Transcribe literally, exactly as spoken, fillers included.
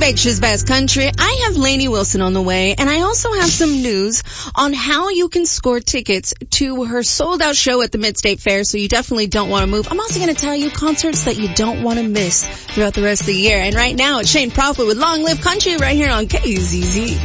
Bakesha's Best Country. I have Lainey Wilson on the way, and I also have some news on how you can score tickets to her sold-out show at the Mid-State Fair, so you definitely don't want to move. I'm also going to tell you concerts that you don't want to miss throughout the rest of the year. And right now, it's Shane Prophet with Long Live Country right here on K Z Z.